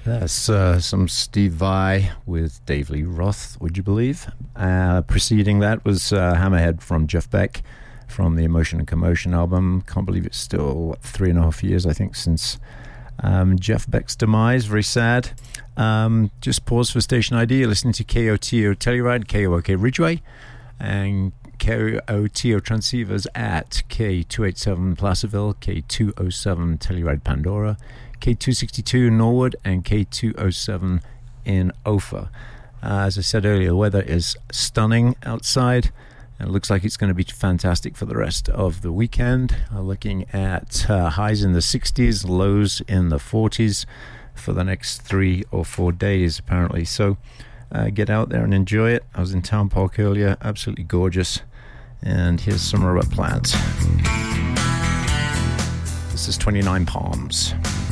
That's some Steve Vai with Dave Lee Roth, would you believe? Preceding that was Hammerhead from Jeff Beck from the Emotion and Commotion album. Can't believe it's still 3.5 years, I think, since Jeff Beck's demise. Very sad. Just pause for station ID. You're listening to KOTO Telluride, KOOK Ridgeway, and KOTO transceivers at K287 Placerville, K207 Telluride Pandora, K262 Norwood, and K207 in Ophir. As I said earlier, the weather is stunning outside, and it looks like it's going to be fantastic for the rest of the weekend. Looking at highs in the 60s, lows in the 40s for the next 3 or 4 days, apparently. So get out there and enjoy it. I was in Town Park earlier, absolutely gorgeous. And here's some rubber plants. This is 29 Palms.